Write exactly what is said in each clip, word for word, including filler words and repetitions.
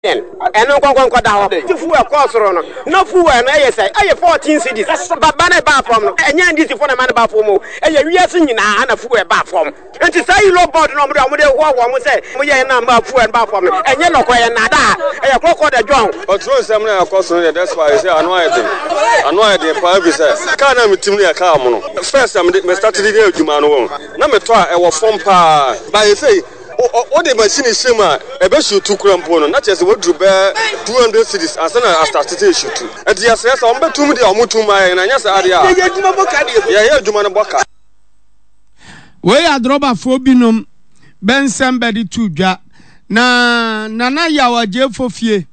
eno konkon ko da ho ti fu e ko soro no no fu e no e say e fourteen cities baba na ba fom no enya ndi ti fo na man ba fom o e wiase nyina na fu e ba fom enti say low board no mo de mo de ho wo mo say mo ye na ba fu e ba fom no enye lokọ ye na da e kokọ da john o tro sem na ko soro that's why say anu ayede anu ayede pa bi say ka na mitim na ka mo no first time me started the adwuma no wo na me to a e wo fom pa ba e say o de machine shema e be shoot krampo no na chese wodru be two hundred cities asana after state shoot e dia say so mbe tum de omutum aye na nya sa ade a ye adwuma boka de ye ye adwuma no boka we adroba fo binom ben somebody to dwa na nana yawa jefo fie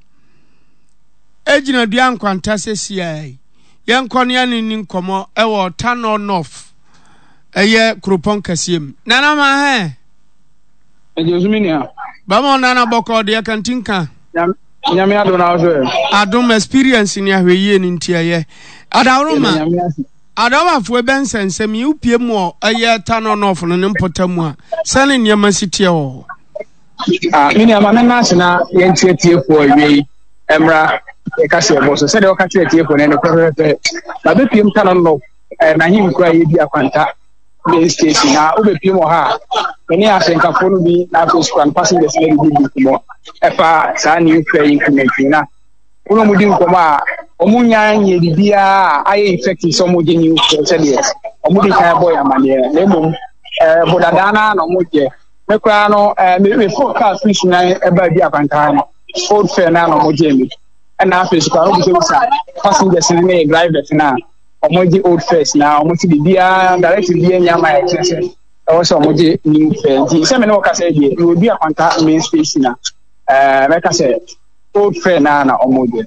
ejina dua nkwanta sesia ye nkone ani ni nkomo e wo tano north eye kropon kasiem nana ma he Ejosuminia. Bama nana boko de kantinka. Nyame adona oso. Adom experience ni ahweye ni ntiaye. Adaroma. Adawa fo ben sensem yi upie mu aye tano nof no ne mpotamu a. Sane niam sitie wo. Ah, mini amana na na ye ntiatie fo awie. Emra e ka se boso. Se de o ka tiatie fo ne no ko fe. Ba be piem tano no na him kura ye bi akwanta. Main station na obepie mo ha eni asenka fonu bi na to squan passengers na bi bi mo efa sa new fare increment na uno mudi nkomo a omunya nye bibia aye effective so mo je new fare se de omudi kan boy amane na mum eh bodadana na mo je me kwa no eh me forecast fish na e ba bi akwanta no old fare na no mo je mi na afi squan obi se sa passengers na e drivers na omoji old face na omoji bibia direct bibia nyama e kese e wo so omoji new face se me no ka se die e obi akwanta main space na eh me ka se old face na na omoji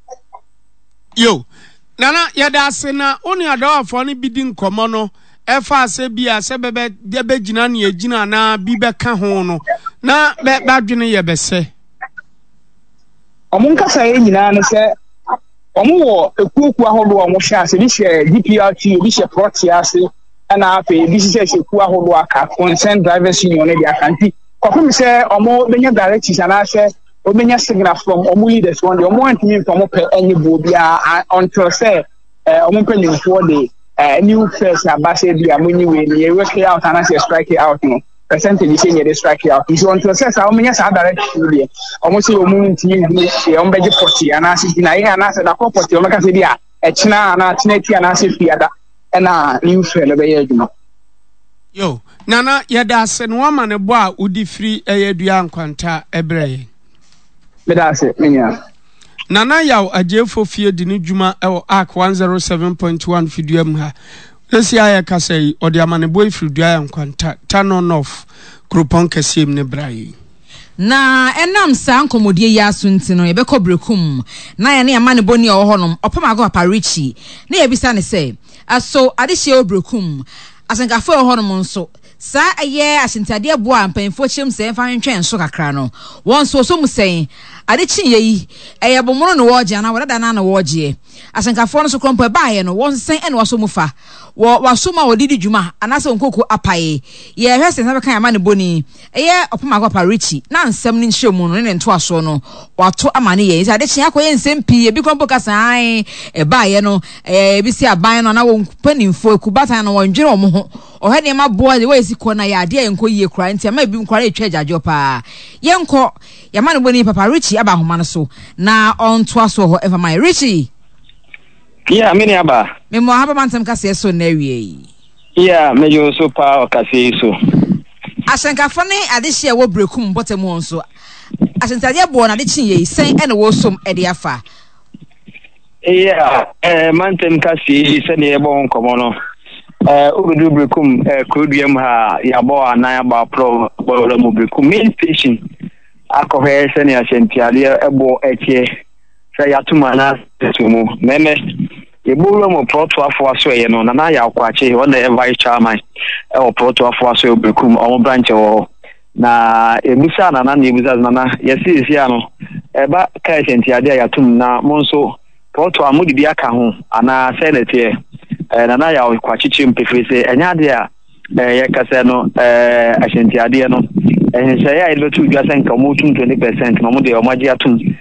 yo nana yada asena oni adawa fo ni bidi nkomo no e fa ase bia se bebe de begina na egina na bi be ka ho no na be badwene ye bese omun ka sa nyina ne se omo ekuoku ahodo omo hya ase bi hye D P R T bi hye Proteas na afi bi hye hye ku ahodo aka concern drivers union na dia kanti kofim se omo benya directives na se obenya signal from omo leaders one dey omo antimi from omo pe enye bo bia until say omo pe new for the new face na base bia monyi we ni we work out and say strike out no percentage say you dey strike out so until say sa omenya sa directives dey omo say omo ntimi ni e omo beje forty ana sixty na ihe ana say da property omo ka say dia e china ana tinati ana say fiada na new fair le be adwuma yo nana yada ase no ama ne bo a udi free eyedua nkwanta ebreye me da ase menya nana yaw ajefo fie di ne dwuma e arc one oh seven point one fiduam ha esi aya kasai odi amane boy frudua nkwanta tano north kropon kasiem ne brayi na enam sa nkomodie ya asunti no yebekọ brekum na ya ne amane boni o honom opamago aparichi na yebisa ne se aso adehye obrekum asankafo o honom nso sa aye asintade bo a mpanfo chem se fa ntwen so kakra no won so so mu sen adechi yeyi eye bomoro no woje na wadada na na woje asankafo no so krompo ba ye no won sen ene waso mu fa wo wasoma wodidi djuma anase onkoko apaye ye hwese na beka amane boni eye opamago aparichi na nsem ni nhwemu no ne nto aso no wato amane ye adechi akoye nsem pi e bi krompo kasa ai e ba ye no e bi si aban no na wo panimfo ekubatan no wondwere omo ho ohwe ne ma boa de we siko na ya de enko yie kura ntia ma bi nkwara etwa jajo pa yenko ya mane boni papa Richie aba homa no so na onto aso ho ever my Richie yeah mini aba me mo haba mantem ka se so na wie yeah me yo so pa o ka se so asenka fone ade hye wo brekum botem won so asentade bo na de chin ye sen ene wo som ede afa yeah eh mantem ka se se ne bo nkomo no eh ogudu brekum eh koduam ha ya bo anan ba pro bo mo brekum main station akọhwe se ne asentiade ebo eche se yatuma na tumu meme eburu mo proto afo aso ye no na na ya akwache won the vice chairman e o proto afo aso obrekum o branch wo na ebusa na na ebusa na na yesi esi ano eba ka asentiade yatum na monso proto amudi bi aka ho ana senate e na na ya akwache chimpefe se enya de a eh yakase no eh asentiade no and say I do two just and come twenty percent no mo de o ma ji atum